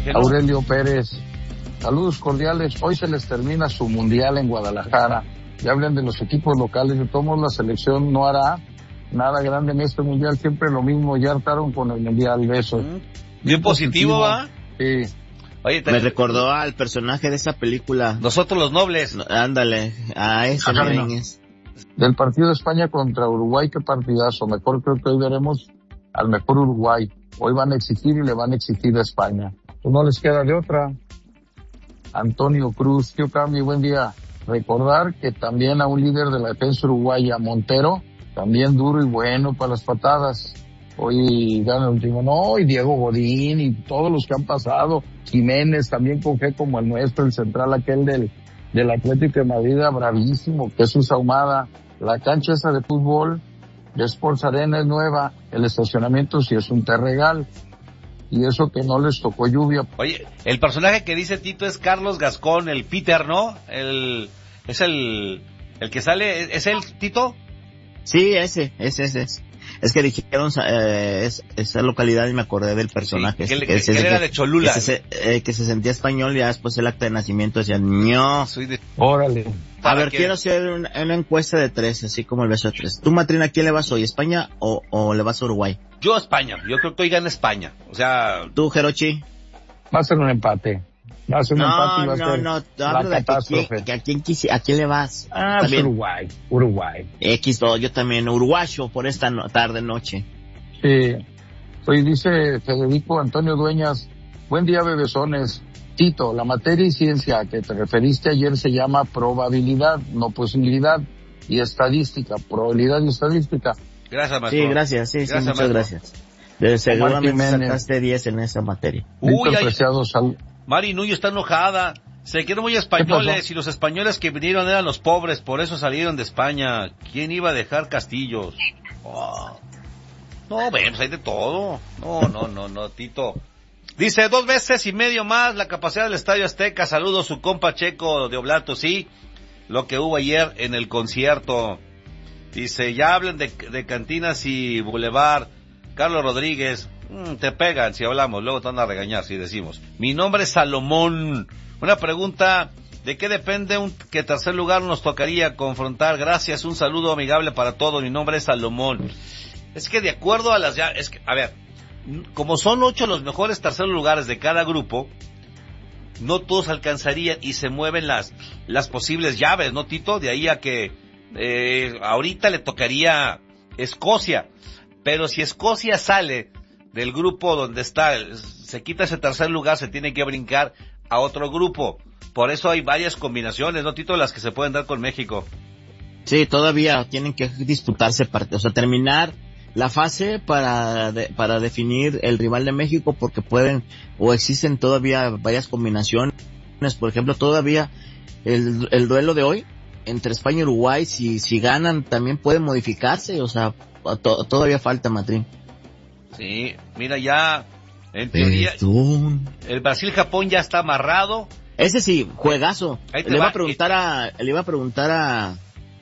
que no. Aurelio Pérez, saludos cordiales. Hoy se les termina su mundial en Guadalajara. Ya hablan de los equipos locales. De todos modos, la selección no hará nada grande en este mundial. Siempre lo mismo. Ya hartaron con el mundial. Besos. Bien positivo, ¿va? Sí. Oye, me recordó al personaje de esa película. Nosotros los Nobles. Ándale, a ese merengues. Del partido de España contra Uruguay, qué partidazo. Mejor creo que hoy veremos al mejor Uruguay. Hoy van a exigir y le van a exigir a España. Pues no les queda de otra. Antonio Cruz, tío Cami, buen día. Recordar que también a un líder de la defensa uruguaya, Montero, también duro y bueno para las patadas. Hoy gana el último, no, y Diego Godín y todos los que han pasado. Jiménez también con G como el nuestro, el central aquel del Atlético de Madrid, bravísimo. Jesús Ahumada, la cancha esa de fútbol de Sports Arena es nueva, el estacionamiento sí es un terregal. Y eso que no les tocó lluvia. Oye, el personaje que dice Tito es Carlos Gascón, el Peter, ¿no? Es el que sale, ¿es el Tito? Sí, ese es. Es que dijeron esa localidad y me acordé del personaje. Sí, que él era de Cholula. Que se sentía español y ya después el acta de nacimiento decía, ño. Órale. A ver, quiero hacer una encuesta de 3, así como el beso de 3. ¿Tú, Matrín, a quién le vas hoy? ¿España o le vas a Uruguay? Yo a España. Yo creo que hoy gana España. O sea... ¿Tú, Jerochi? Va a ser un empate. Va a ser un empate y va a ser la catástrofe. ¿A quién le vas? Pues Uruguay. X2, yo también, uruguayo por esta tarde-noche. Sí. Hoy dice Federico Antonio Dueñas, buen día, bebesones. Tito, la materia y ciencia a que te referiste ayer se llama probabilidad, no posibilidad, y estadística, probabilidad y estadística. Gracias, maestro. Sí, gracias, muchas maestro. Gracias. Seguramente sacaste 10 en esa materia. Mari Nuyo está enojada. Se quedaron muy españoles y los españoles que vinieron eran los pobres, por eso salieron de España. ¿Quién iba a dejar castillos? Oh. No, pues hay de todo. No, Tito. Dice 2 veces y medio más la capacidad del Estadio Azteca. Saludos su compa Checo de Oblato, sí. Lo que hubo ayer en el concierto. Dice, ya hablan de cantinas y bulevar. Carlos Rodríguez, te pegan si hablamos, luego te van a regañar si decimos. Mi nombre es Salomón. Una pregunta, ¿de qué depende que tercer lugar nos tocaría confrontar? Gracias, un saludo amigable para todos. Mi nombre es Salomón. Es que de acuerdo a a ver, como son 8 los mejores terceros lugares de cada grupo, no todos alcanzarían y se mueven las posibles llaves, ¿no, Tito? De ahí a que ahorita le tocaría Escocia. Pero si Escocia sale del grupo donde está, se quita ese tercer lugar, se tiene que brincar a otro grupo. Por eso hay varias combinaciones, ¿no, Tito? Las que se pueden dar con México. Sí, todavía tienen que disputarse partidos, o sea, terminar la fase para definir el rival de México, porque pueden o existen todavía varias combinaciones. Por ejemplo, todavía el duelo de hoy entre España y Uruguay, si ganan, también puede modificarse, o sea, todavía falta, Matrín. Sí, mira, ya en teoría el Brasil-Japón ya está amarrado. Ese sí, juegazo. Le iba a preguntar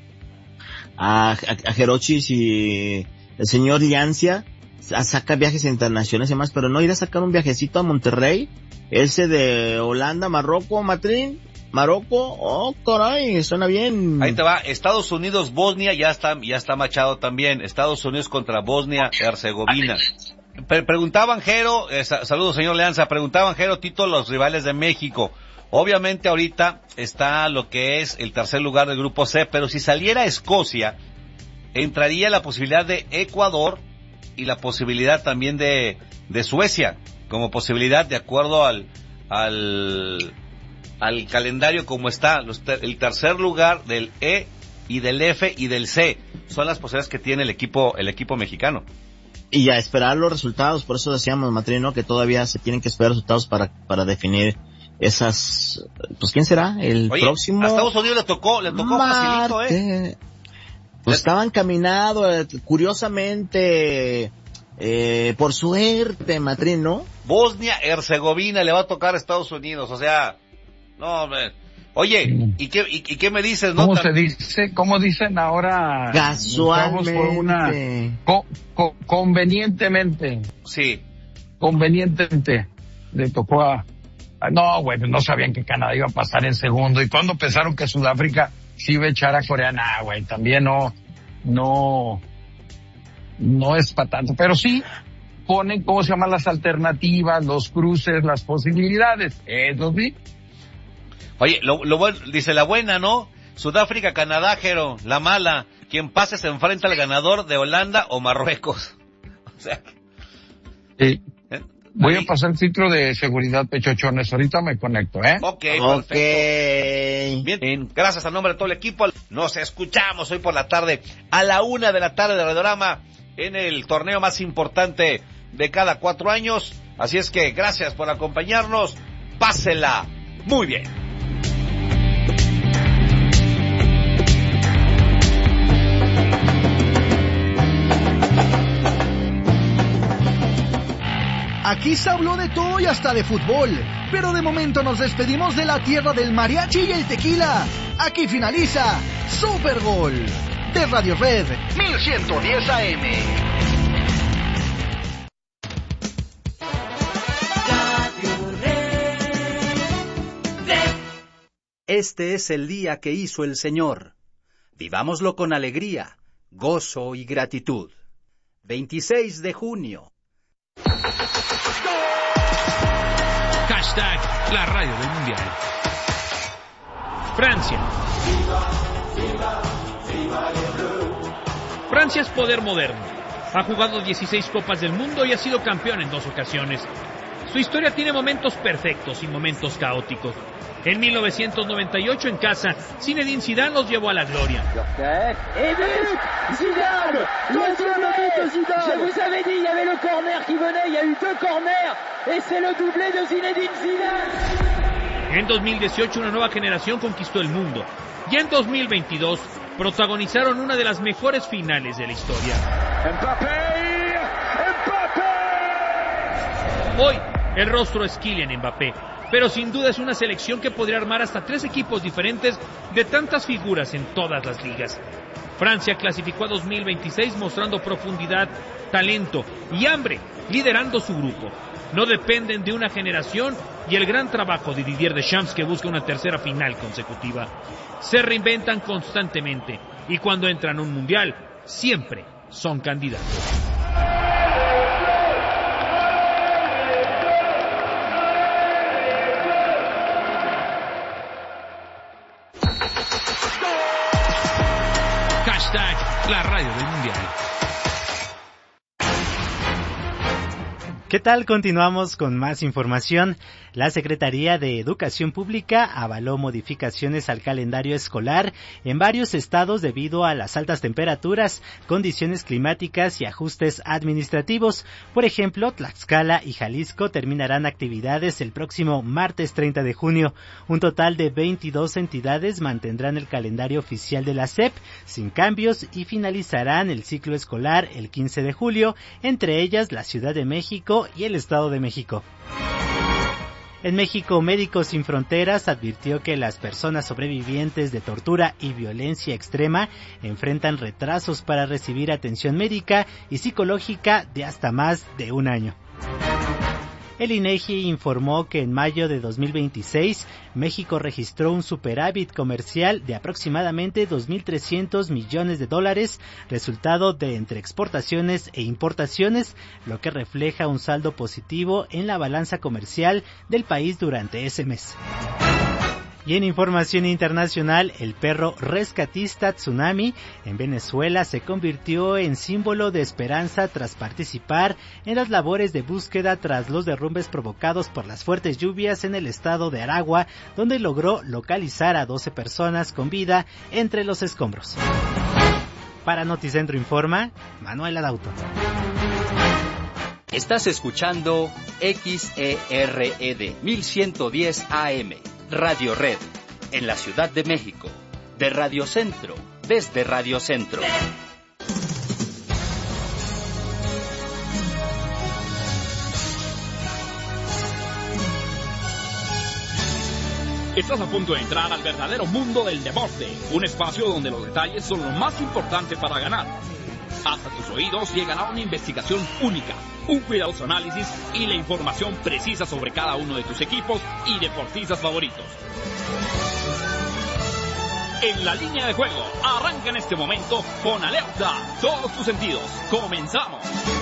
a Jerochi si el señor Yancia saca viajes internacionales y demás, pero no irá a sacar un viajecito a Monterrey, ese de Holanda, Marruecos, Matrín. Marruecos, caray, suena bien. Ahí te va, Estados Unidos, Bosnia, ya está machado también. Estados Unidos contra Bosnia, Herzegovina. Preguntaban Jero, saludos señor Leanza, preguntaban Jero, Tito, los rivales de México. Obviamente ahorita está lo que es el tercer lugar del grupo C, pero si saliera Escocia, entraría la posibilidad de Ecuador y la posibilidad también de Suecia, como posibilidad de acuerdo al calendario como está, el tercer lugar del E y del F y del C, son las posibilidades que tiene el equipo mexicano. Y a esperar los resultados, por eso decíamos, Matrino, que todavía se tienen que esperar resultados para definir esas, pues ¿quién será? Próximo. A Estados Unidos le tocó facilito, Pues estaban caminando, curiosamente, por suerte, Matrino. Bosnia-Herzegovina le va a tocar a Estados Unidos, o sea, no, hombre. Oye, ¿y qué me dices? ¿Cómo se dice? ¿Cómo dicen ahora? Casualmente. Convenientemente. Sí. Convenientemente le tocó a No, güey, no sabían que Canadá iba a pasar en segundo. Y cuando pensaron que Sudáfrica sí iba a echar a Corea, güey, también no es para tanto. Pero sí ponen, ¿cómo se llaman? Las alternativas, los cruces, las posibilidades. Eso sí. Oye, lo bueno, dice la buena, ¿no? Sudáfrica, Canadá, Jero, la mala. Quien pase se enfrenta al ganador de Holanda o Marruecos. O sea. Sí. Voy a pasar el filtro de seguridad, pechochones. Ahorita me conecto, ¿eh? Ok, perfecto. Bien, gracias al nombre de todo el equipo. Nos escuchamos hoy por la tarde a la 1:00 p.m. de Radiorama en el torneo más importante de cada 4 años. Así es que gracias por acompañarnos. Pásela muy bien. Aquí se habló de todo y hasta de fútbol, pero de momento nos despedimos de la tierra del mariachi y el tequila. Aquí finaliza Super Gol de Radio Red 1110 AM. Este es el día que hizo el Señor. Vivámoslo con alegría, gozo y gratitud. 26 de junio. Hashtag la radio del mundial. Francia. Francia es poder moderno. Ha jugado 16 Copas del Mundo y ha sido campeón en 2 ocasiones. Su historia tiene momentos perfectos y momentos caóticos. En 1998 en casa, Zinedine Zidane los llevó a la gloria. Zidane, je vous avais dit, il y avait le corner qui venait, il y a eu 2 corners, et c'est le doublé de Zinedine Zidane. En 2018 una nueva generación conquistó el mundo. Y en 2022 protagonizaron una de las mejores finales de la historia. Mbappé. Hoy, el rostro es Kylian Mbappé. Pero sin duda es una selección que podría armar hasta 3 equipos diferentes de tantas figuras en todas las ligas. Francia clasificó a 2026 mostrando profundidad, talento y hambre, liderando su grupo. No dependen de una generación y el gran trabajo de Didier Deschamps, que busca una tercera final consecutiva. Se reinventan constantemente y cuando entran a un mundial, siempre son candidatos. Hashtag la radio del mundial. ¿Qué tal? Continuamos con más información. La Secretaría de Educación Pública avaló modificaciones al calendario escolar en varios estados debido a las altas temperaturas, condiciones climáticas y ajustes administrativos. Por ejemplo, Tlaxcala y Jalisco terminarán actividades el próximo martes 30 de junio. Un total de 22 entidades mantendrán el calendario oficial de la SEP sin cambios y finalizarán el ciclo escolar el 15 de julio, entre ellas la Ciudad de México y el Estado de México. En México, Médicos Sin Fronteras advirtió que las personas sobrevivientes de tortura y violencia extrema enfrentan retrasos para recibir atención médica y psicológica de hasta más de un año. El INEGI informó que en mayo de 2026, México registró un superávit comercial de aproximadamente $2,300 millones, resultado de entre exportaciones e importaciones, lo que refleja un saldo positivo en la balanza comercial del país durante ese mes. Y en información internacional, el perro rescatista Tsunami en Venezuela se convirtió en símbolo de esperanza tras participar en las labores de búsqueda tras los derrumbes provocados por las fuertes lluvias en el estado de Aragua, donde logró localizar a 12 personas con vida entre los escombros. Para Noticentro Informa, Manuel Adauto. Estás escuchando XERED 1110 AM. Radio Red, en la Ciudad de México, de Radio Centro, desde Radio Centro. Estás a punto de entrar al verdadero mundo del deporte, un espacio donde los detalles son lo más importante para ganar. Hasta tus oídos llegará una investigación única, un cuidadoso análisis y la información precisa sobre cada uno de tus equipos y deportistas favoritos. En la línea de juego, arranca en este momento con alerta todos tus sentidos. ¡Comenzamos!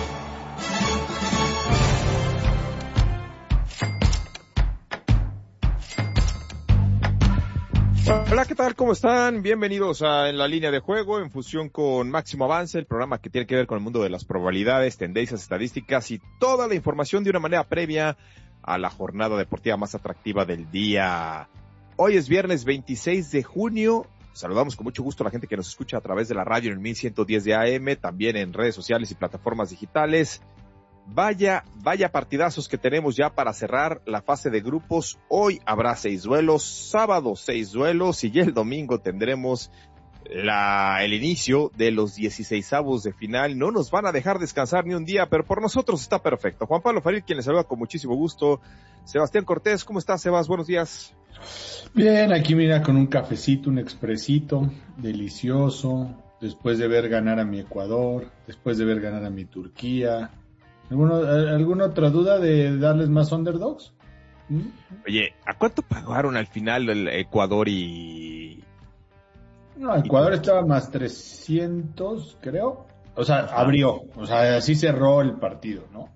Hola, ¿qué tal? ¿Cómo están? Bienvenidos a En la línea de juego, en fusión con Máximo Avance, el programa que tiene que ver con el mundo de las probabilidades, tendencias, estadísticas y toda la información de una manera previa a la jornada deportiva más atractiva del día. Hoy es viernes 26 de junio. Saludamos con mucho gusto a la gente que nos escucha a través de la radio en el 1110 de AM, también en redes sociales y plataformas digitales. Vaya partidazos que tenemos ya para cerrar la fase de grupos. Hoy habrá 6 duelos, sábado 6 duelos y ya el domingo tendremos el inicio de los 16avos de final. No nos van a dejar descansar ni un día, pero por nosotros está perfecto. Juan Pablo Farid, quien les saluda con muchísimo gusto. Sebastián Cortés, ¿cómo estás, Sebas? Buenos días. Bien, aquí mira, con un cafecito, un expresito, delicioso, después de ver ganar a mi Ecuador, después de ver ganar a mi Turquía. ¿Alguna otra duda de darles más underdogs? Oye, ¿a cuánto pagaron al final el Ecuador y...? No, Ecuador estaba más 300, creo. O sea, abrió, o sea, así cerró el partido, ¿no?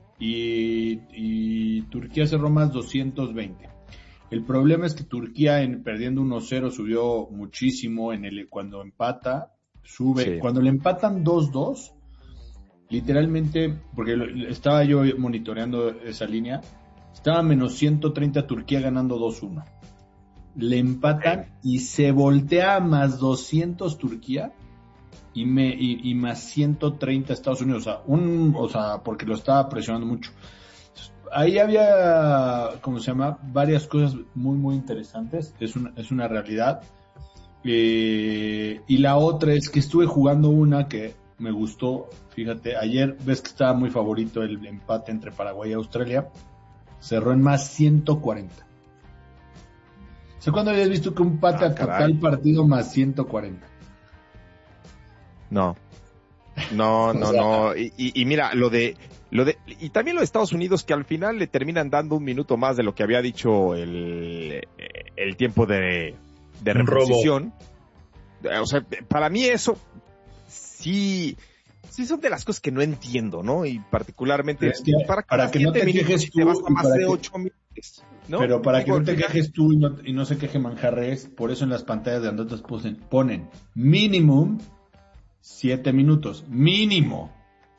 Y Turquía cerró más 220. El problema es que Turquía, perdiendo 1-0, subió muchísimo cuando empata, sube. Sí. Cuando le empatan 2-2, literalmente, porque estaba yo monitoreando esa línea, estaba menos 130 Turquía ganando 2-1. Le empatan y se voltea a más 200 Turquía y más 130 Estados Unidos. O sea, porque lo estaba presionando mucho. Ahí había, varias cosas muy, muy interesantes. Es una realidad. Y la otra es que estuve jugando una que me gustó. Fíjate, ayer ves que estaba muy favorito el empate entre Paraguay y Australia. Cerró en más 140. ¿Cuándo habías visto que un empate a tal partido más 140? No. Y mira, y también lo de Estados Unidos, que al final le terminan dando un minuto más de lo que había dicho el tiempo de reposición. O sea, para mí eso sí son de las cosas que no entiendo, ¿no? Y particularmente para que no te quejes tú, te más de 8 minutos, ¿no? Pero para que no te quejes tú y no se queje Manjarres, por eso en las pantallas de Andotas ponen minimum 7 minutos, mínimo.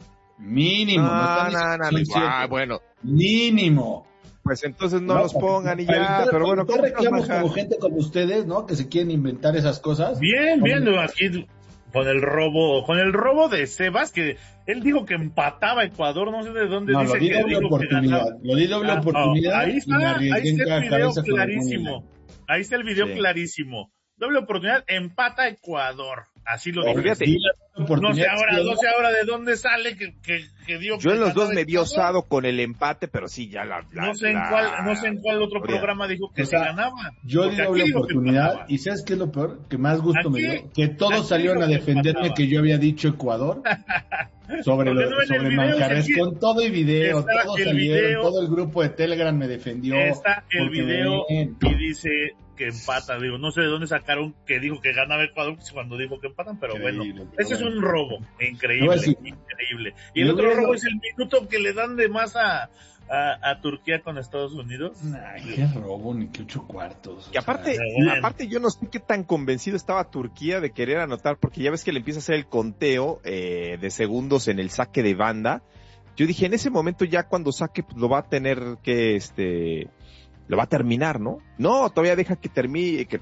No, bueno. Mínimo. Pues entonces no los pongan y ya, pero bueno. ¿Cómo reclamos como gente como ustedes, no? Que se quieren inventar esas cosas. Bien, aquí con el robo de Sebas, que él dijo que empataba Ecuador, no sé de dónde dice lo di que doble oportunidad. Lo di doble oportunidad. Ahí está el video clarísimo. Ahí está el video clarísimo. Doble oportunidad, empata Ecuador. Así lo dijo. No sé ahora de dónde sale que dio. Yo en los dos me dio osado con el empate, pero sí, ya no sé en cuál otro programa dijo que se ganaba. Yo di doble oportunidad, y ¿sabes qué es lo peor? Que más gusto me dio. Que todos salieron a defenderme que yo había dicho Ecuador. Sobre Manjarres, con todo y video, todos salieron, todo el grupo de Telegram me defendió. Está el video y dice que empata, no sé de dónde sacaron que dijo que ganaba Ecuador cuando dijo que empatan, pero ese es un robo, increíble. Y el otro robo es el minuto que le dan de más a Turquía con Estados Unidos. Ay, qué robo, ni que 8 cuartos. Que aparte yo no sé qué tan convencido estaba Turquía de querer anotar, porque ya ves que le empieza a hacer el conteo de segundos en el saque de banda. Yo dije, en ese momento ya cuando saque, pues lo va a tener que lo va a terminar, ¿no? No, todavía deja que termine, que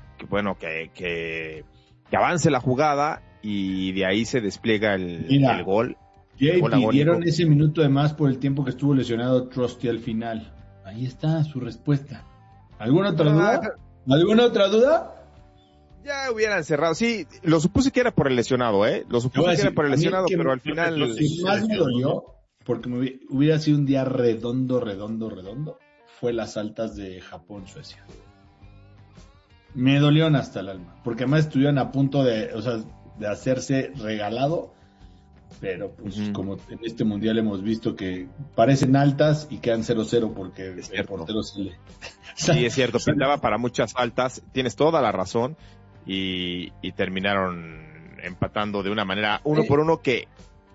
avance la jugada y de ahí se despliega el gol. JP, dieron ese minuto de más por el tiempo que estuvo lesionado Trusty al final. Ahí está su respuesta. ¿Alguna otra duda? Ya hubieran cerrado. Sí, lo supuse que era por el lesionado, pero al final... Lo que más me dolió, porque hubiera sido un día redondo, fue las altas de Japón-Suecia. Me dolieron hasta el alma, porque además estuvieron a punto de hacerse regalado pero pues como en este mundial hemos visto que parecen altas y quedan 0-0 porque el portero se le... Sí, es cierto, pintaba para muchas altas, tienes toda la razón, y terminaron empatando de una manera 1-1 que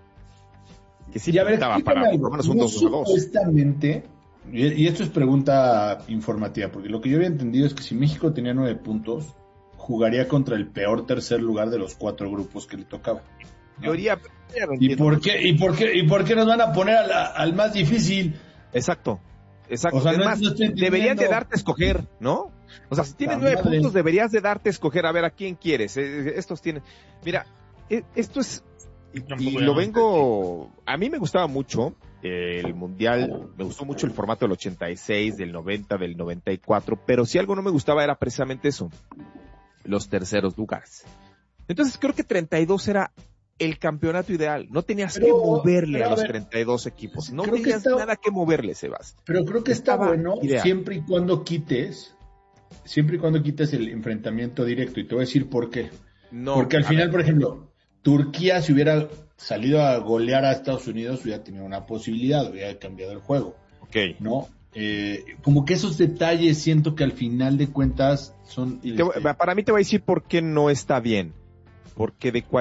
sí pintaba para por lo menos un 2-2. Supuestamente, y esto es pregunta informativa, porque lo que yo había entendido es que si México tenía 9 puntos, jugaría contra el peor tercer lugar de los 4 grupos que le tocaba. Teoría. ¿Y por qué nos van a poner al más difícil? Exacto. O sea, es más, deberían de darte a escoger, ¿no? O sea, si tienes 9 puntos, deberías de darte a escoger, a ver, ¿a quién quieres? Estos tienen... Mira, esto es... Y lo vengo... A mí me gustaba mucho el Mundial, me gustó mucho el formato del 86, del 90, del 94, pero si algo no me gustaba era precisamente eso, los terceros lugares. Entonces creo que 32 era el campeonato ideal. No tenías que moverle a los 32 equipos. No tenías nada que moverle, Sebas. Pero creo que está bueno siempre y cuando quites el enfrentamiento directo. Y te voy a decir por qué. No, porque al final, por ejemplo, Turquía, si hubiera salido a golear a Estados Unidos, hubiera tenido una posibilidad, hubiera cambiado el juego. Okay. ¿No? Como que esos detalles siento que al final de cuentas son... Para mí te voy a decir por qué no está bien. Porque de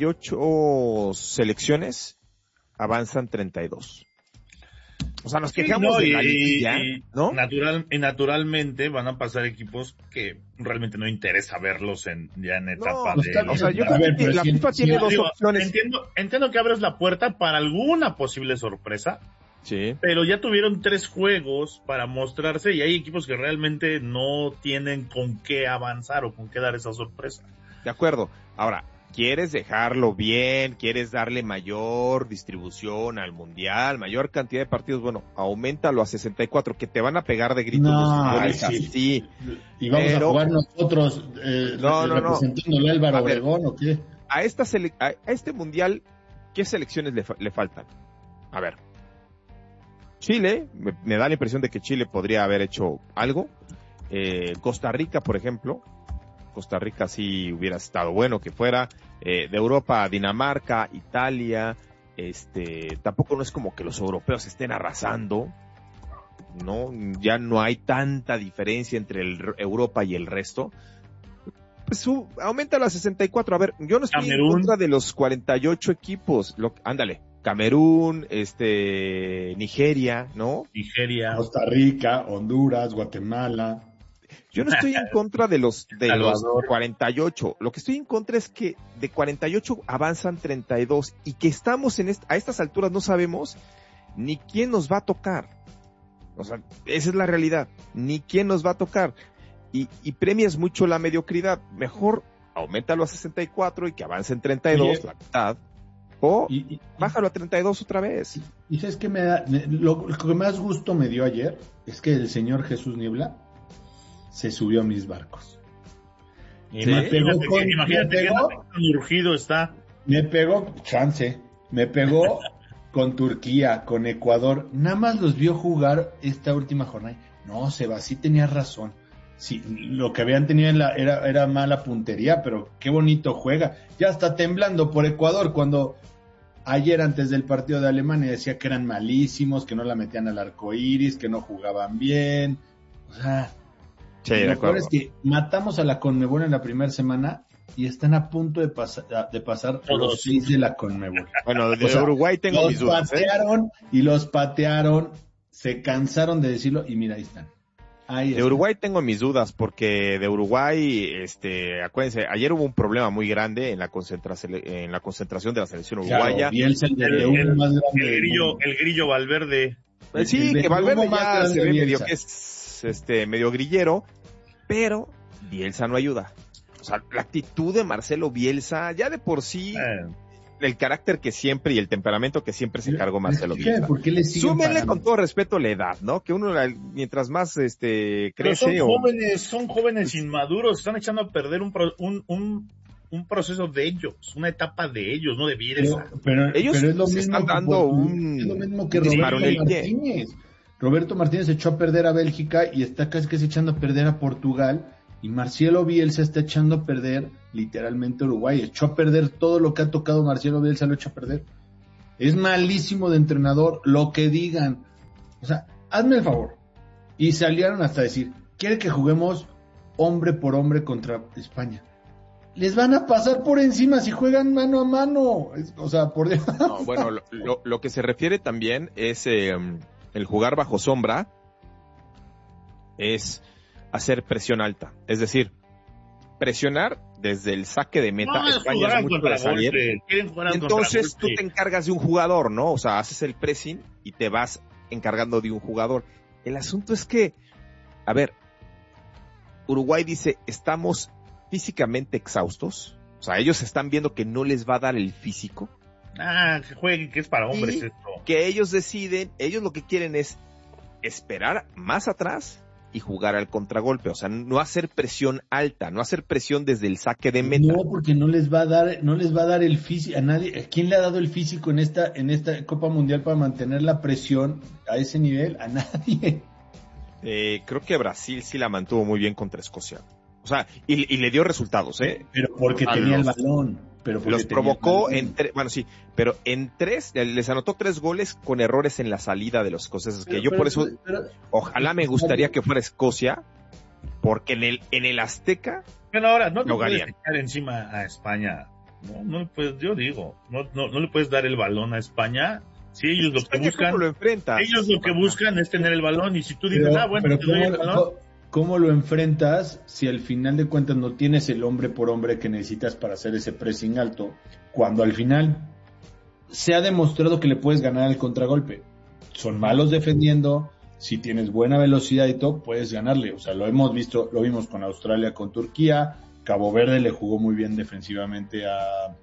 48 selecciones avanzan 32. O sea, nos quejamos de la liguilla, ¿no? Naturalmente van a pasar equipos que realmente no interesa verlos ya en etapa de... O sea, yo creo que la FIFA tiene dos opciones. Entiendo que abres la puerta para alguna posible sorpresa. Sí. Pero ya tuvieron 3 juegos para mostrarse y hay equipos que realmente no tienen con qué avanzar o con qué dar esa sorpresa. De acuerdo. Ahora, ¿quieres dejarlo bien? ¿Quieres darle mayor distribución al mundial? Mayor cantidad de partidos. Bueno, auméntalo a 64, que te van a pegar de gritos. Sí. Y vamos a jugar nosotros representándole a Álvaro Obregón, ¿o qué? A este mundial, ¿qué selecciones le faltan? A ver. Chile, me da la impresión de que Chile podría haber hecho algo. Costa Rica, por ejemplo. Costa Rica sí hubiera estado bueno que fuera. De Europa, Dinamarca, Italia. Tampoco no es como que los europeos estén arrasando, ¿no? Ya no hay tanta diferencia entre Europa y el resto. Pues auméntalo a 64. A ver, yo no estoy en contra de los 48 equipos. Ándale. Camerún, Nigeria, ¿no? Costa Rica, Honduras, Guatemala. Yo no estoy en contra de los 48. Lo que estoy en contra es que de 48 avanzan 32 y que estamos a estas alturas no sabemos ni quién nos va a tocar. O sea, esa es la realidad. Ni quién nos va a tocar. Y premias mucho la mediocridad. Mejor auméntalo a 64 y que avancen 32, la mitad. O bájalo a 32 otra vez. Y sabes qué lo que más gusto me dio ayer es que el señor Jesús Niebla se subió a mis barcos. Y me pegó imagínate qué tan urgido está. Me pegó con Turquía, con Ecuador. Nada más los vio jugar esta última jornada. No, Seba, sí tenías razón. Sí, lo que habían tenido era mala puntería, pero qué bonito juega. Ya está temblando por Ecuador cuando ayer antes del partido de Alemania decía que eran malísimos, que no la metían al arco iris, que no jugaban bien. O sea, sí, lo peor es que matamos a la Conmebol en la primera semana y están a punto de pasar los 6 de la Conmebol. Bueno, de Uruguay tengo mis dudas. Los patearon, se cansaron de decirlo y mira, ahí están. De Uruguay tengo mis dudas porque de Uruguay, acuérdense, ayer hubo un problema muy grande en la concentración de la selección uruguaya. El Grillo Valverde. Sí, que Valverde ya se ve medio que es medio grillero, pero Bielsa no ayuda. O sea, la actitud de Marcelo Bielsa, ya de por sí, el carácter que siempre y el temperamento que siempre se cargó Marcelo Bielsa. Súmenle con todo respeto la edad, ¿no? Que uno mientras más crece. Son jóvenes inmaduros, están echando a perder un proceso de ellos, una etapa de ellos, no de Bielsa. Pero ellos es lo mismo están dando es lo mismo que Roberto Martínez. Roberto Martínez echó a perder a Bélgica y está casi echando a perder a Portugal. Y Marcelo Bielsa está echando a perder literalmente Uruguay. Echó a perder todo lo que ha tocado Marcelo Bielsa, lo echó a perder. es malísimo de entrenador, lo que digan. O sea, hazme el favor. Y salieron hasta decir, quiere que juguemos hombre por hombre contra España. Les van a pasar por encima si juegan mano a mano. O sea, por Dios. No, bueno, lo que se refiere también es el jugar bajo sombra, es hacer presión alta. Es decir, presionar desde el saque de meta. No, España es mucho de salir. Entonces tú te encargas de un jugador, ¿no? O sea, haces el pressing y te vas encargando de un jugador. El asunto es que, a ver, Uruguay dice, estamos físicamente exhaustos. O sea, ellos están viendo que no les va a dar el físico. Que jueguen, que es para hombres esto. Que ellos deciden, ellos lo que quieren es esperar más atrás y jugar al contragolpe, o sea, no hacer presión alta, no hacer presión desde el saque de meta. No, porque no les va a dar el físico a nadie. ¿A quién le ha dado el físico en esta Copa Mundial para mantener la presión a ese nivel? A nadie. Creo que Brasil sí la mantuvo muy bien contra Escocia. O sea, y le dio resultados, ¿eh? Pero porque tenía el balón. Los provocó pero en 3, les anotó 3 goles con errores en la salida de los escoceses, que yo por eso, ojalá me gustaría que fuera Escocia, porque en el Azteca, bueno, ahora no te puedes echar encima a España, no pues yo digo, no le puedes dar el balón a España, si ellos lo que buscan, buscan es tener el balón, y si tú dices, bueno, te doy el balón. ¿Cómo lo enfrentas si al final de cuentas no tienes el hombre por hombre que necesitas para hacer ese pressing alto? Cuando al final se ha demostrado que le puedes ganar el contragolpe. Son malos defendiendo, si tienes buena velocidad y todo, puedes ganarle. O sea, lo vimos con Australia, con Turquía. Cabo Verde le jugó muy bien defensivamente a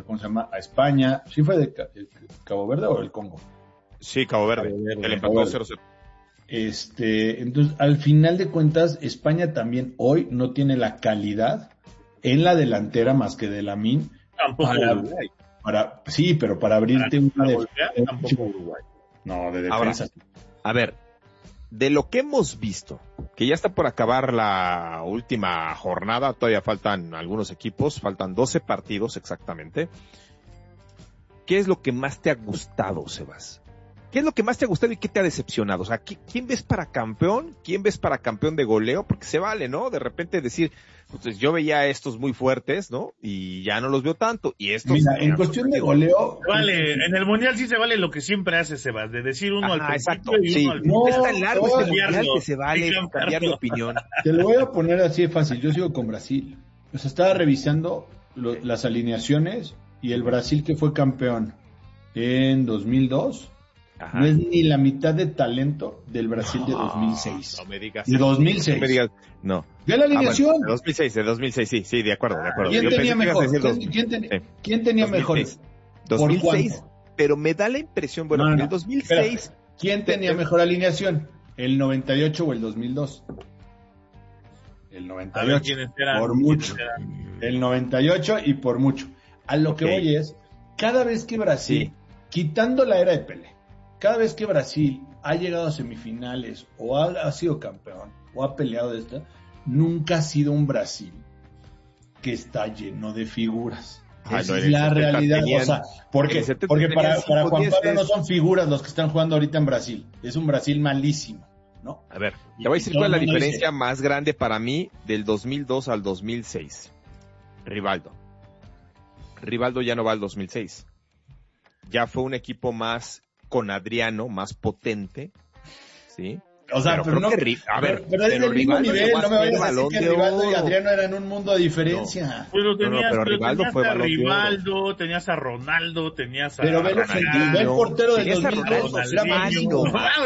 España. ¿Sí fue de Cabo Verde o el Congo? Sí, Cabo Verde. El empató 0-0. Entonces, al final de cuentas, España también hoy no tiene la calidad en la delantera más que de Lamine. Tampoco Uruguay. Pero para abrirte tampoco Uruguay. No, de defensa. Ahora, a ver, de lo que hemos visto, que ya está por acabar la última jornada, todavía faltan algunos equipos, faltan 12 partidos exactamente. ¿Qué es lo que más te ha gustado, Sebas? ¿Qué es lo que más te ha gustado y qué te ha decepcionado? O sea, ¿quién ves para campeón? ¿Quién ves para campeón de goleo? Porque se vale, ¿no? De repente decir, pues yo veía a estos muy fuertes, ¿no? Y ya no los veo tanto. Y estos... Mira, en cuestión de goleo... Vale, en el Mundial sí se vale lo que siempre hace Sebas, de decir uno al principio y uno al final. No, es tan largo este Mundial que se vale cambiar de opinión. Te lo voy a poner así de fácil. Yo sigo con Brasil. O sea, estaba revisando las alineaciones y el Brasil que fue campeón en 2002... Ajá. No es ni la mitad de talento del Brasil de 2006. No me digas. De 2006. No me digas. No. ¿De la alineación? Bueno, de 2006, sí, de acuerdo. ¿Quién tenía mejor? ¿Quién tenía mejor? 2006, pero me da la impresión, bueno, en el 2006... Espera, ¿quién tenía mejor alineación? ¿El 98 o el 2002? El 98, por mucho. El 98 y por mucho. A lo que voy es, cada vez que Brasil, quitando la era de Pelé, cada vez que Brasil ha llegado a semifinales o ha sido campeón o ha peleado de esta, nunca ha sido un Brasil que está lleno de figuras. Esa es la realidad. O sea, porque para Juan Pablo no son figuras los que están jugando ahorita en Brasil. Es un Brasil malísimo, ¿no? A ver, te voy a decir cuál es la diferencia más grande para mí del 2002 al 2006. Rivaldo ya no va al 2006. Ya fue un equipo más con Adriano, más potente, ¿sí? O sea, pero no, pero es del mismo nivel, no me vayas a decir que Rivaldo y Adriano eran un mundo de diferencia. No. Pero Rivaldo fue Rivaldo, tenías a Ronaldo, tenías a... Pero ve el portero del 2002, era malísimo.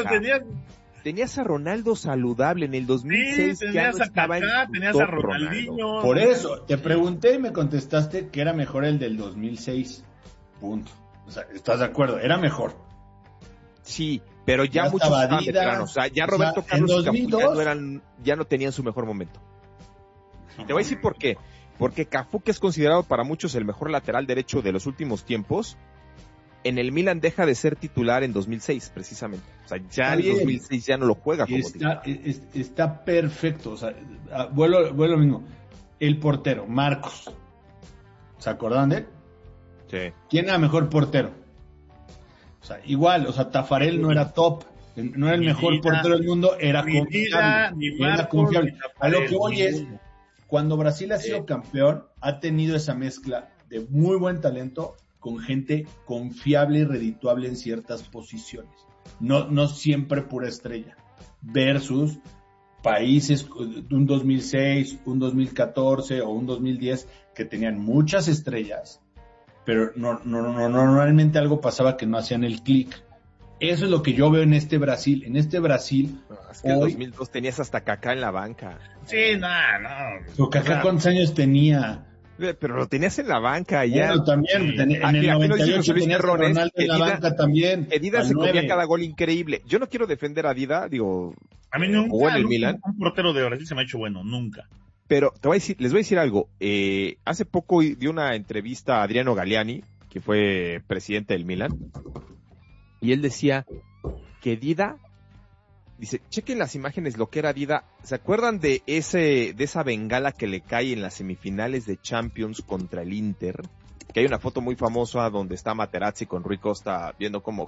Tenías a Ronaldo saludable en el 2006. Sí, tenías a Kaká, tenías a Ronaldinho. Por eso, te pregunté y me contestaste que era mejor el del 2006. Punto. O sea, ¿estás de acuerdo? Era mejor. Sí, pero ya muchos estaban veteranos. O sea, ya Roberto Carlos y Cafú ya no tenían su mejor momento. Y te voy a decir por qué. Porque Cafú, que es considerado para muchos el mejor lateral derecho de los últimos tiempos, en el Milan deja de ser titular en 2006, precisamente. O sea, ya en 2006 ya no lo juega como titular. Está perfecto. O sea, vuelvo lo mismo. El portero, Marcos. ¿Se acuerdan de él? Sí. ¿Quién era mejor portero? O sea, igual, o sea, Tafarel no era top, no era el mejor portero del mundo, era confiable. A lo que voy es, cuando Brasil ha sido campeón, ha tenido esa mezcla de muy buen talento con gente confiable y redituable en ciertas posiciones. No siempre pura estrella. Versus países de un 2006, un 2014 o un 2010 que tenían muchas estrellas, pero normalmente algo pasaba que no hacían el clic. Eso es lo que yo veo en este Brasil. En este Brasil, es que hoy, en 2002 tenías hasta Kaká en la banca. Sí, no. ¿Kaká cuántos años tenía? Pero lo tenías en la banca ya. Bueno, también, en el 98 tenías a Ronaldo en la banca también. Dida se comía cada gol increíble. Yo no quiero defender a Dida, digo, a mí nunca en el Milan. Un portero de Brasil se me ha hecho bueno, nunca. Pero les voy a decir algo. Hace poco dio una entrevista a Adriano Galliani, que fue presidente del Milan, y él decía que Dida, dice, chequen las imágenes lo que era Dida. ¿Se acuerdan de esa bengala que le cae en las semifinales de Champions contra el Inter? Que hay una foto muy famosa donde está Materazzi con Rui Costa viendo como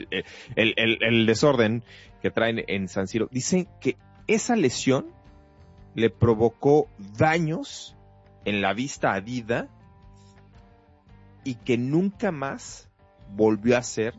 el desorden que traen en San Siro. Dicen que esa lesión le provocó daños en la vista a Dida y que nunca más volvió a ser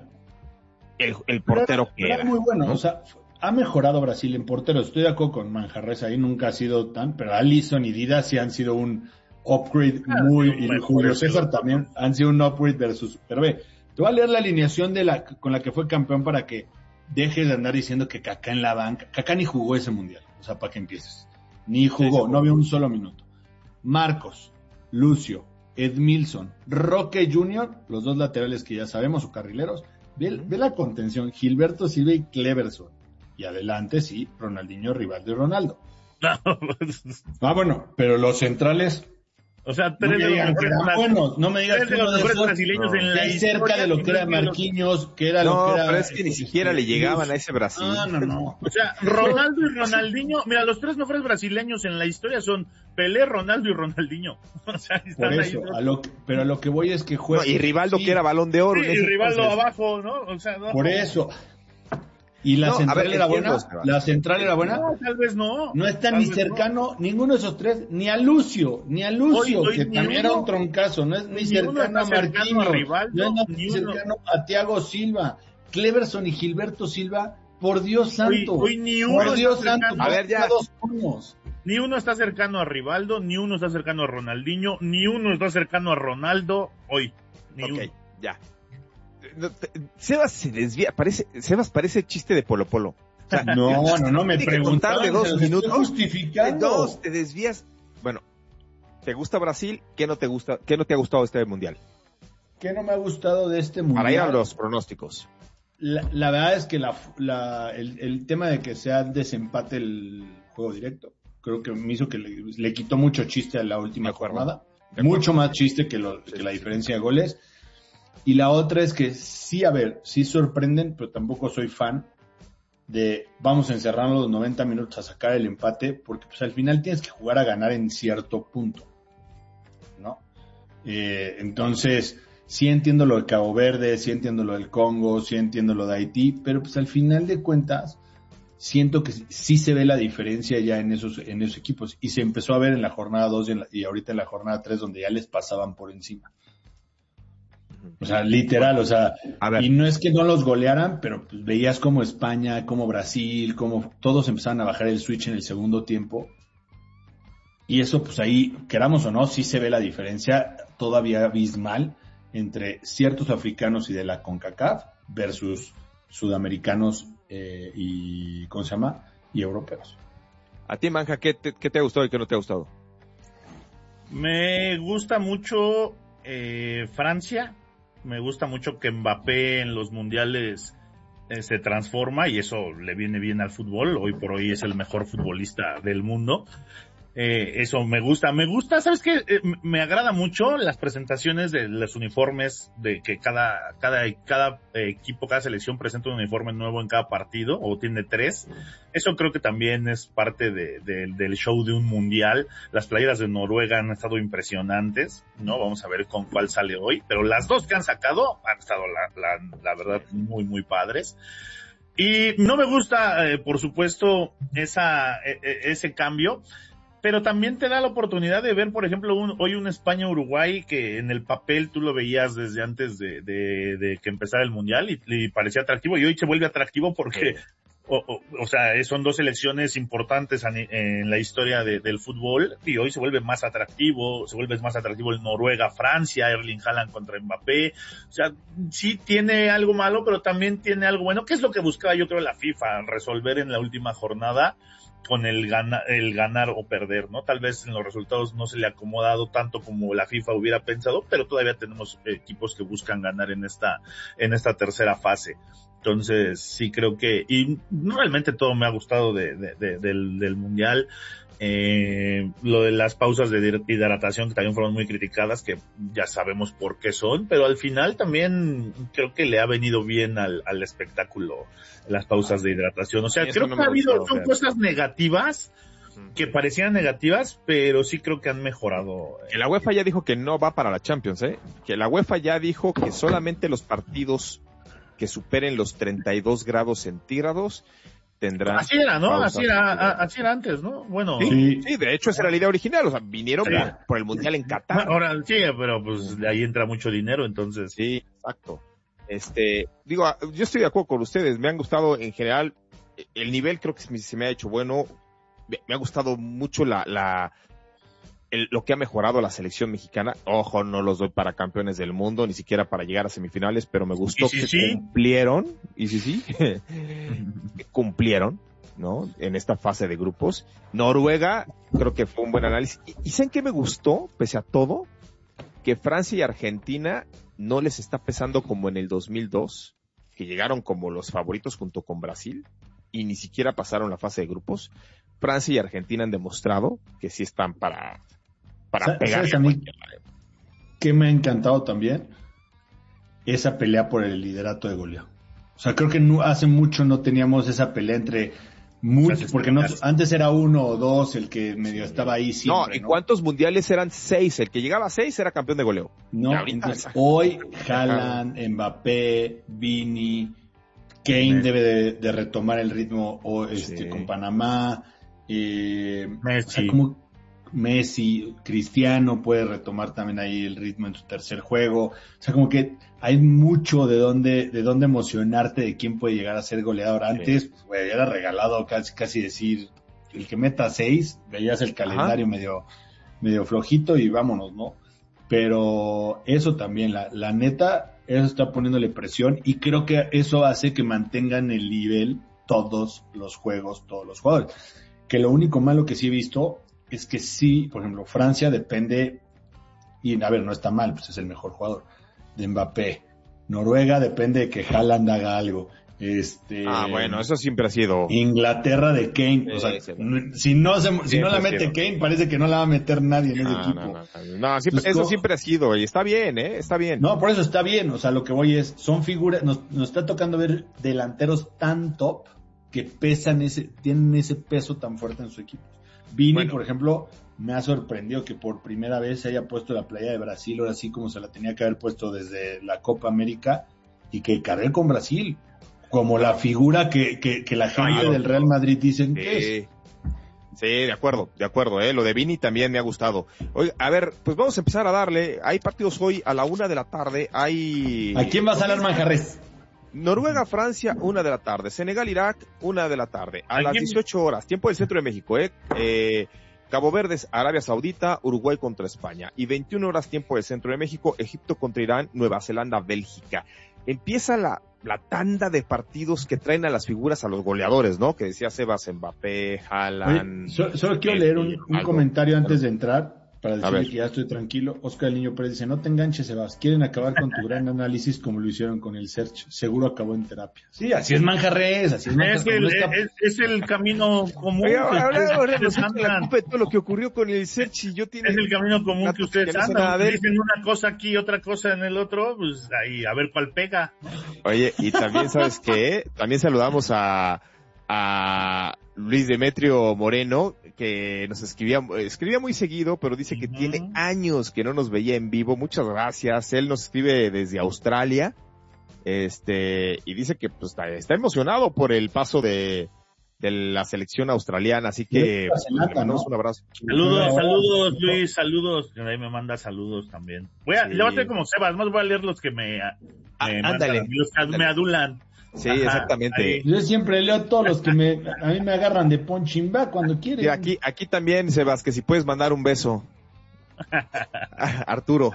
el portero que era. Muy bueno, ¿no? O sea, ha mejorado Brasil en porteros. Estoy de acuerdo con Manjarres, ahí nunca ha sido tan, pero Alisson y Dida sí han sido un upgrade y Julio César también han sido un upgrade versus. Pero ve, te voy a leer la alineación con la que fue campeón para que dejes de andar diciendo que Kaká en la banca. Kaká ni jugó ese mundial, o sea, para que empieces. Ni jugó, no había un solo minuto. Marcos, Lucio, Edmilson, Roque Jr., los dos laterales que ya sabemos, o carrileros. Ve la contención, Gilberto Silva y Cleverson. Y adelante, sí, Ronaldinho, Rivaldo y Ronaldo. Bueno, pero los centrales... O sea, no me digas que los brasileños en la historia cerca de lo que era Marquinhos, que era lo que era... pero es que ni siquiera le llegaban a ese Brasil. No. O sea, Ronaldo y Ronaldinho, mira, los tres mejores brasileños en la historia son Pelé, Ronaldo y Ronaldinho. O sea, están por eso, ahí. Pero a lo que voy es que juega... y Rivaldo, que era Balón de Oro. Sí, y Rivaldo abajo, ¿no? O sea, no. Por eso... ¿Y la central era buena? ¿La central era buena? No, tal vez no. No está ni cercano, ninguno de esos tres, ni a Lucio, que también era un troncazo, no es ni cercano a Marquinhos, no es ni cercano a Thiago Silva, Cleverson y Gilberto Silva, por Dios santo, ni uno por Dios santo, a ver ya. Ni uno está cercano a Rivaldo, ni uno está cercano a Ronaldinho, ni uno está cercano a Ronaldo hoy. Uno. Ya. Sebas se desvía, Sebas parece chiste de Polo Polo. O sea, no, me preguntaron de 2 minutos. Justificando. De 2, te desvías. Bueno, ¿te gusta Brasil? ¿Qué no te ha gustado de este mundial? ¿Qué no me ha gustado de este mundial? Para ir a los pronósticos. La verdad es que el tema de que sea desempate el juego directo, creo que me hizo que le quitó mucho chiste a la última jornada. Mucho más chiste que la diferencia de goles. Y la otra es que sí sorprenden, pero tampoco soy fan de vamos a encerrarnos los 90 minutos a sacar el empate, porque pues al final tienes que jugar a ganar en cierto punto, ¿no? Entonces, sí entiendo lo de Cabo Verde, sí entiendo lo del Congo, sí entiendo lo de Haití, pero pues al final de cuentas siento que sí se ve la diferencia ya en esos equipos, y se empezó a ver en la jornada 2 y ahorita en la jornada 3, donde ya les pasaban por encima. O sea, literal, y no es que no los golearan, pero pues veías como España, como Brasil, como todos empezaban a bajar el switch en el segundo tiempo. Y eso, pues ahí, queramos o no, sí se ve la diferencia todavía abismal entre ciertos africanos y de la CONCACAF versus sudamericanos y europeos. A ti, Manja, ¿qué te ha gustado y qué no te ha gustado? Me gusta mucho Francia. Me gusta mucho que Mbappé en los mundiales se transforma y eso le viene bien al fútbol. Hoy por hoy es el mejor futbolista del mundo. Eso me gusta, ¿sabes qué? Me agrada mucho las presentaciones de los uniformes, de que cada equipo, cada selección presenta un uniforme nuevo en cada partido, o tiene 3. Eso creo que también es parte del show de un mundial. Las playeras de Noruega han estado impresionantes, ¿no? Vamos a ver con cuál sale hoy, pero las 2 que han sacado han estado la verdad muy, muy padres. Y no me gusta, por supuesto, ese cambio, pero también te da la oportunidad de ver, por ejemplo, hoy un España-Uruguay que en el papel tú lo veías desde antes de que empezara el Mundial y parecía atractivo, y hoy se vuelve atractivo porque, o sea, son 2 selecciones importantes en la historia del fútbol, y hoy se vuelve más atractivo el Noruega-Francia, Erling Haaland contra Mbappé. O sea, sí tiene algo malo, pero también tiene algo bueno, que es lo que buscaba yo creo la FIFA, resolver en la última jornada, con el ganar o perder, ¿no? Tal vez en los resultados no se le ha acomodado tanto como la FIFA hubiera pensado, pero todavía tenemos equipos que buscan ganar en esta tercera fase. Entonces, sí creo que, y realmente todo me ha gustado del Mundial. Lo de las pausas de hidratación, que también fueron muy criticadas, que ya sabemos por qué son, pero al final también creo que le ha venido bien al espectáculo las pausas de hidratación. O sea, creo que son cosas negativas que parecían negativas, pero sí creo que han mejorado. Que la UEFA ya dijo que no va para la Champions, que la UEFA ya dijo que solamente los partidos que superen los 32 grados centígrados tendrán. Así era, ¿no? Así era antes, ¿no? Bueno. Sí, de hecho esa era la idea original, o sea, vinieron por el Mundial en Qatar. Ahora sí, pero pues de ahí entra mucho dinero, entonces. Sí, exacto. Digo, yo estoy de acuerdo con ustedes, me han gustado en general, el nivel creo que se me ha hecho bueno, me ha gustado mucho lo que ha mejorado la selección mexicana. Ojo, no los doy para campeones del mundo, ni siquiera para llegar a semifinales, pero me gustó cumplieron, cumplieron, ¿no? En esta fase de grupos. Noruega, creo que fue un buen análisis. ¿Y saben qué me gustó, pese a todo? Que Francia y Argentina no les está pesando como en el 2002, que llegaron como los favoritos junto con Brasil, y ni siquiera pasaron la fase de grupos. Francia y Argentina han demostrado que sí están para pegar. A mí que me ha encantado también esa pelea por el liderato de goleo. O sea, creo que hace mucho no teníamos esa pelea entre muchos, porque antes era 1 o 2 el que medio estaba ahí siempre. No, ¿y cuántos mundiales eran? 6, el que llegaba a 6 era campeón de goleo. No, entonces hoy Haaland, Mbappé, Vini, Kane debe de retomar el ritmo con Panamá, Messi. O sea, como Messi, Cristiano puede retomar también ahí el ritmo en su tercer juego. O sea, como que hay mucho de dónde emocionarte de quién puede llegar a ser goleador. Antes, pues, era regalado casi decir, el que meta 6, veías el calendario medio flojito y vámonos, ¿no? Pero eso también, la neta, eso está poniéndole presión, y creo que eso hace que mantengan el nivel todos los juegos, todos los jugadores. Que lo único malo que sí he visto es que sí, por ejemplo, Francia depende, y a ver, no está mal, pues es el mejor jugador, de Mbappé. Noruega depende de que Haaland haga algo. Bueno, eso siempre ha sido. Inglaterra de Kane, o sea, si no la mete Kane, parece que no la va a meter nadie en ese equipo. No, eso siempre ha sido, y está bien, está bien. No, por eso está bien, o sea, lo que voy es, son figuras, nos está tocando ver delanteros tan top que tienen ese peso tan fuerte en su equipo. Vini, por ejemplo, me ha sorprendido que por primera vez se haya puesto la playa de Brasil, ahora sí como se la tenía que haber puesto desde la Copa América, y que cargue con Brasil, como la figura que la gente del Real Madrid dicen que es. Sí, de acuerdo, lo de Vini también me ha gustado. Oye, a ver, pues vamos a empezar a darle, hay partidos hoy a la 1 de la tarde, ¿A quién vas a dar, Manjarres? Noruega-Francia, 1 de la tarde. Senegal-Irak, 1 de la tarde. A las 18 horas, tiempo del centro de México, Cabo Verde, Arabia Saudita, Uruguay contra España. Y 21 horas, tiempo del centro de México, Egipto contra Irán, Nueva Zelanda, Bélgica. Empieza la tanda de partidos que traen a las figuras, a los goleadores, ¿no? Que decía Sebas, Mbappé, Haaland. Solo quiero leer un comentario antes de entrar, para decirle que ya estoy tranquilo. Oscar el Niño Pérez dice, no te enganches, Sebas, quieren acabar con tu gran análisis como lo hicieron con el Search, seguro acabó en terapia. Sí, así es Manjarres, así es Manjarres. Es el camino común. Ahora nos echan la culpa de todo lo que ocurrió con el Search y yo tiene... Es el camino común que ustedes andan, dicen una cosa aquí, otra cosa en el otro, pues ahí, a ver cuál pega. Oye, y también, ¿sabes qué? También saludamos a Luis Demetrio Moreno, que nos escribía muy seguido, pero dice que tiene años que no nos veía en vivo. Muchas gracias. Él nos escribe desde Australia, y dice que pues está emocionado por el paso de la selección australiana, así que pues, le mandamos un abrazo. Saludos Luis, saludos. Ahí me manda saludos también. Le voy a hacer como Sebas, más voy a leer los que me mandan, los que me adulan. Sí, exactamente. Ahí. Yo siempre leo a todos los que a mí me agarran de punching bag cuando quieren. Y aquí también, Sebas, que si puedes mandar un beso. Arturo.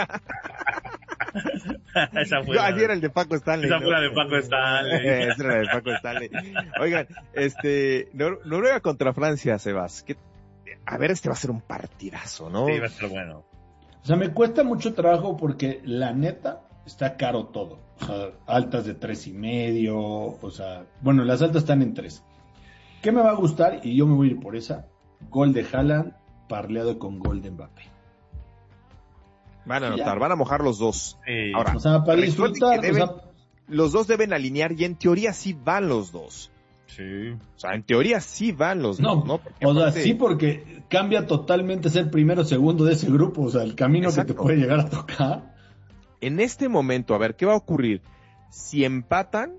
Así era el de Paco Stanley. Esa fue la de Paco Stanley. Esa era la de Paco Stanley. Oigan, Noruega contra Francia, Sebas. A ver, va a ser un partidazo, ¿no? Sí, va a ser bueno. O sea, me cuesta mucho trabajo porque la neta está caro todo. O sea, altas de 3.5, o sea, bueno, las altas están en 3. ¿Qué me va a gustar? Y yo me voy a ir por esa. Gol de Haaland, parleado con gol de Mbappé. Van a anotar, van a mojar los dos. Ahora, o sea, para disfrutar, los dos deben alinear y en teoría sí van los dos. Sí. O sea, en teoría sí van los dos, ¿no? Porque aparte... sí, porque cambia totalmente ser primero o segundo de ese grupo. O sea, el camino Exacto. Que te puede llegar a tocar. En este momento, a ver, ¿qué va a ocurrir? Si empatan,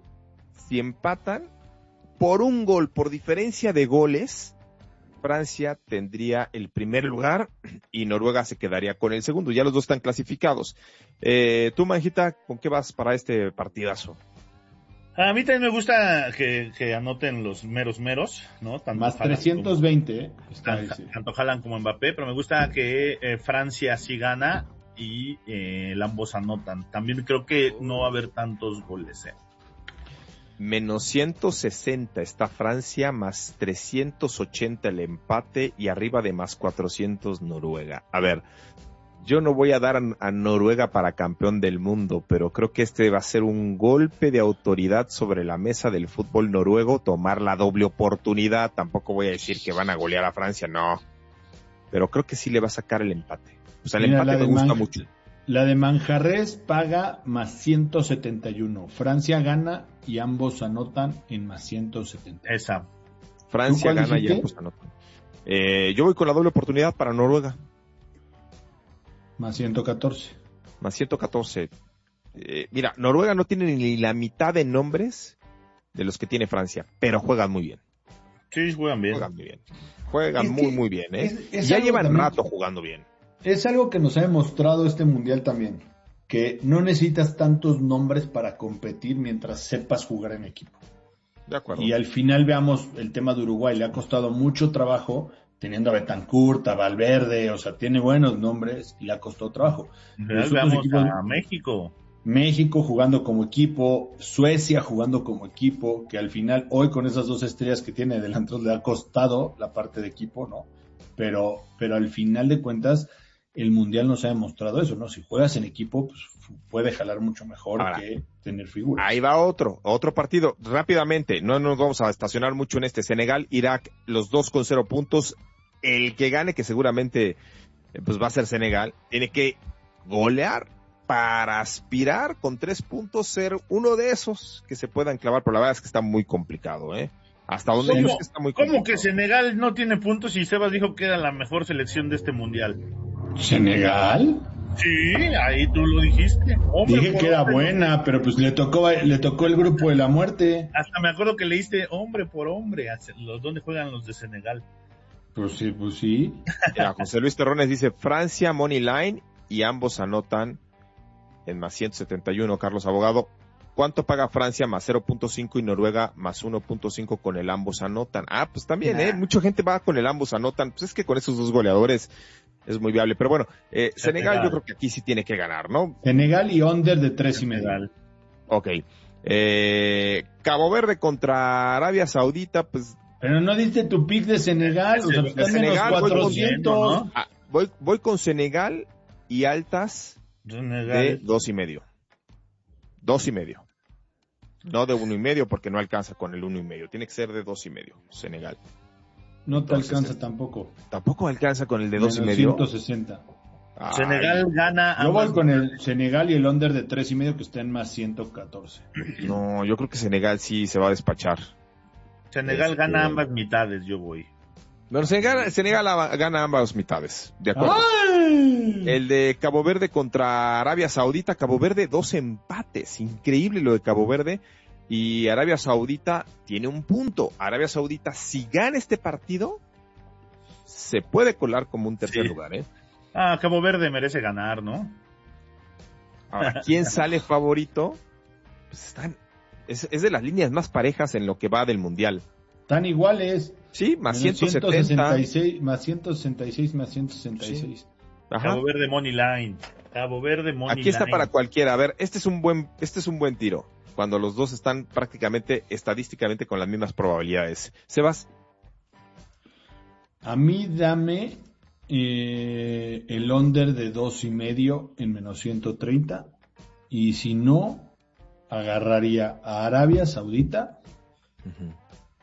por un gol, por diferencia de goles, Francia tendría el primer lugar y Noruega se quedaría con el segundo. Ya los dos están clasificados. Tú, Manjita, ¿con qué vas para este partidazo? A mí también me gusta que anoten los meros, ¿no? Tanto más Haaland 320, tanto Haaland como Mbappé, pero me gusta que Francia sí gana y ambos anotan. También creo que no va a haber tantos goles. Menos 160 está Francia, más 380 el empate y arriba de más 400 Noruega. A ver, yo no voy a dar a Noruega para campeón del mundo, pero creo que este va a ser un golpe de autoridad sobre la mesa del fútbol noruego, tomar la doble oportunidad. Tampoco voy a decir que van a golear a Francia, no. Pero creo que sí le va a sacar el empate. O sea, el empate me gusta mucho. La de Manjarres paga más 171. Francia gana y ambos anotan en más 170. Esa. Francia gana y ambos anotan. Yo voy con la doble oportunidad para Noruega. Más 114. Más 114. Mira, Noruega no tiene ni la mitad de nombres de los que tiene Francia, pero juegan muy bien. Sí, juegan bien. Juegan muy bien, ya llevan rato jugando bien. Es algo que nos ha demostrado este mundial también, que no necesitas tantos nombres para competir mientras sepas jugar en equipo. De acuerdo. Y al final veamos el tema de Uruguay, le ha costado mucho trabajo teniendo a Betancourt, a Valverde, o sea, tiene buenos nombres y le ha costado trabajo. Veamos a México. México jugando como equipo, Suecia jugando como equipo, que al final hoy con esas dos estrellas que tiene delanteros le ha costado la parte de equipo, ¿no? Pero al final de cuentas el mundial nos ha demostrado eso, ¿no? Si juegas en equipo, pues puede jalar mucho mejor que tener figuras. Ahí va otro partido, rápidamente, no nos vamos a estacionar mucho en este. Senegal, Irak, los dos con 0 puntos. El que gane, que seguramente pues va a ser Senegal, tiene que golear para aspirar con 3 puntos, ser uno de esos que se puedan clavar, pero la verdad es que está muy complicado, Hasta donde yo sé que está muy complicado. ¿Cómo que Senegal no tiene puntos y Sebas dijo que era la mejor selección de este mundial? ¿Senegal? Sí, ahí tú lo dijiste. Dije que era buena, pero pues le tocó el grupo de la muerte. Hasta me acuerdo que leíste hombre por hombre, ¿dónde juegan los de Senegal? Pues sí. Mira, José Luis Terrones dice Francia Money Line y ambos anotan en más 171. Carlos Abogado, ¿cuánto paga Francia? Más 0.5 y Noruega más 1.5 con el ambos anotan. Pues también, mucha gente va con el ambos anotan. Pues es que con esos dos goleadores es muy viable. Pero bueno, Senegal yo creo que aquí sí tiene que ganar, ¿no? Senegal y under de 3.5. Ok. Cabo Verde contra Arabia Saudita, pues... Pero no diste tu pick de Senegal, o sea, están Senegal, menos 400. ¿no? Voy con Senegal y altas de 2.5. 2.5. No de 1.5 porque no alcanza con el 1.5. Tiene que ser de 2.5. Senegal. No te alcanza tampoco. Tampoco alcanza con el de 2.5. 160. Senegal gana. Yo voy con el Senegal y el under de 3.5 que está en más 114. No, yo creo que Senegal sí se va a despachar. Senegal gana ambas mitades, yo voy. Bueno, Senegal gana ambas mitades, de acuerdo. ¡Ay! El de Cabo Verde contra Arabia Saudita, Cabo Verde 2 empates, increíble lo de Cabo Verde, y Arabia Saudita tiene un punto. Arabia Saudita, si gana este partido, se puede colar como un tercer lugar, ¿eh? Cabo Verde merece ganar, ¿no? Ahora, ¿quién sale favorito? Pues es de las líneas más parejas en lo que va del Mundial. Están iguales. Sí, más 170. Más 166, más 166. Sí. Cabo Verde Money Line. Aquí está para cualquiera. A ver, este es un buen tiro. Cuando los dos están prácticamente, estadísticamente, con las mismas probabilidades. Sebas. A mí dame el under de 2.5 en menos 130. Y si no, agarraría a Arabia Saudita. Uh-huh.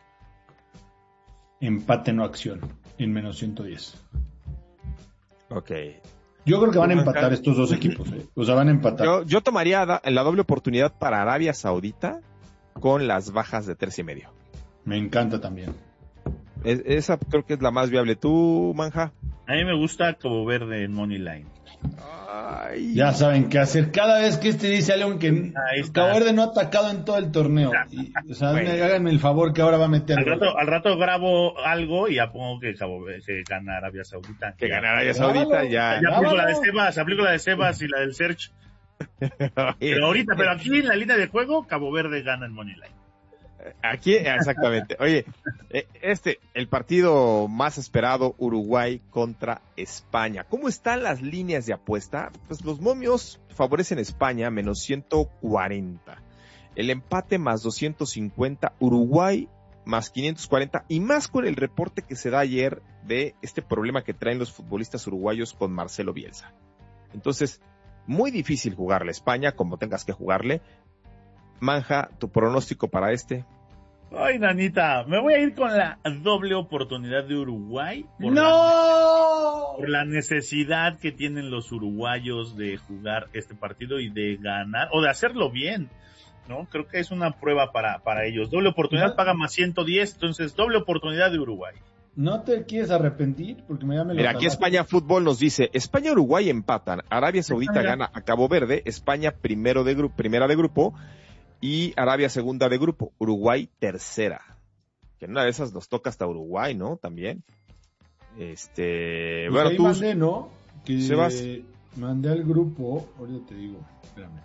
Empate no acción en menos 110. Ok. Yo creo que van a empatar estos dos equipos, ¿eh? O sea, van a empatar. Yo tomaría la doble oportunidad para Arabia Saudita con las bajas de 3.5. Me encanta también. Esa creo que es la más viable. ¿Tú, Manja? A mí me gusta Cabo Verde en Money Line. Ay. Ya saben qué hacer. Cada vez que dice algo que Cabo Verde no ha atacado en todo el torneo. O sea, háganme el favor que ahora va a meter. Al rato grabo algo y ya pongo que gana Arabia Saudita. Que gana Arabia Saudita, ya. Ya aplico la de Sebas y la del Search. Pero aquí en la línea de juego, Cabo Verde gana en Money Line. Aquí, exactamente. Oye, el partido más esperado, Uruguay contra España. ¿Cómo están las líneas de apuesta? Pues los momios favorecen a España, menos 140. El empate, más 250. Uruguay, más 540. Y más con el reporte que se da ayer de este problema que traen los futbolistas uruguayos con Marcelo Bielsa. Entonces, muy difícil jugarle a España, como tengas que jugarle. Manja, tu pronóstico para este. Ay, nanita, me voy a ir con la doble oportunidad de Uruguay. Por la necesidad que tienen los uruguayos de jugar este partido y de ganar, o de hacerlo bien, ¿no? Creo que es una prueba para ellos. Doble oportunidad paga más 110, entonces doble oportunidad de Uruguay. ¿No te quieres arrepentir? Porque Mira, aquí España Fútbol nos dice, España-Uruguay empatan, Arabia Saudita gana a Cabo Verde, España primera de grupo, y Arabia segunda de grupo, Uruguay tercera. Que en una de esas nos toca hasta Uruguay, ¿no? También. Pues bueno, tú mandé, ¿no? Que Sebas. Mandé al grupo, ahorita te digo, espérame.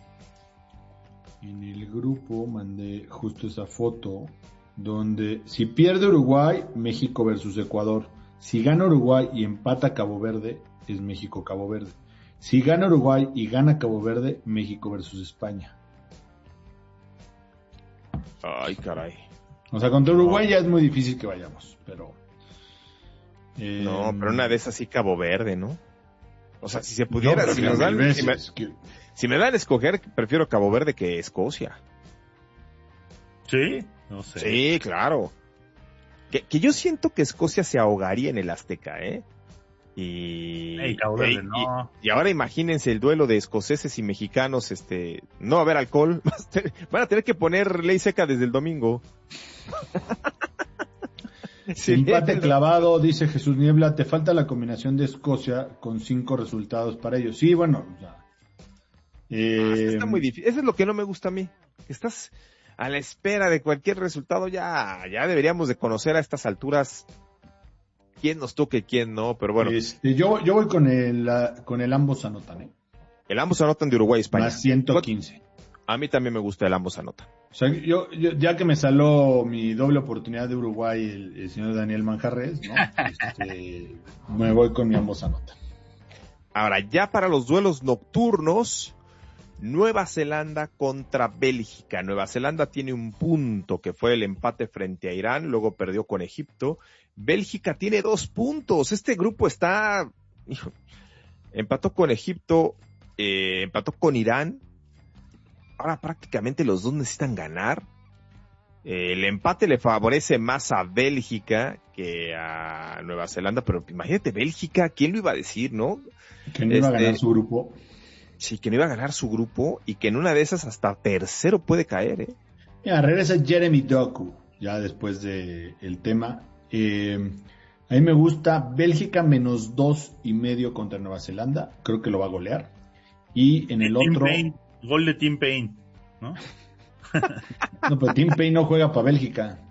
En el grupo mandé justo esa foto donde si pierde Uruguay, México versus Ecuador. Si gana Uruguay y empata Cabo Verde, es México-Cabo Verde. Si gana Uruguay y gana Cabo Verde, México versus España. Ay, caray. O sea, contra Uruguay ya es muy difícil que vayamos, pero... No, pero una de esas sí Cabo Verde, ¿no? O sea, si se pudiera... Si me dan a escoger, prefiero Cabo Verde que Escocia. ¿Sí? No sé. Sí, claro. Que yo siento que Escocia se ahogaría en el Azteca, ¿eh? Y ahora imagínense el duelo de escoceses y mexicanos, no va a haber alcohol, van a tener que poner ley seca desde el domingo. Empate clavado, dice Jesús Niebla, te falta la combinación de Escocia con 5 resultados para ellos. Sí, bueno, ya. Está muy difícil, eso es lo que no me gusta a mí, estás a la espera de cualquier resultado, ya deberíamos de conocer a estas alturas quién nos toca y quién no, pero bueno. Yo voy con el ambos anotan, ¿eh? El ambos anotan de Uruguay y España. Más 115. A mí también me gusta el ambos anotan. O sea, yo ya que me salió mi doble oportunidad de Uruguay el señor Daniel Manjarres, ¿no? Me voy con mi ambos anotan. Ahora, ya para los duelos nocturnos, Nueva Zelanda contra Bélgica. Nueva Zelanda tiene un punto que fue el empate frente a Irán, luego perdió con Egipto. Bélgica tiene 2 puntos. Este grupo está empató con Egipto, empató con Irán. Ahora prácticamente los dos necesitan ganar. El empate le favorece más a Bélgica que a Nueva Zelanda, pero imagínate Bélgica, ¿quién lo iba a decir, no? Que no iba a ganar su grupo. Sí, que no iba a ganar su grupo y que en una de esas hasta tercero puede caer, ¿eh? Mira, regresa Jeremy Doku, ya después del tema. A mí me gusta Bélgica menos 2.5 contra Nueva Zelanda, creo que lo va a golear. Y en el otro... Gol de Tim Payne, ¿no? No, pero Tim Payne no juega para Bélgica.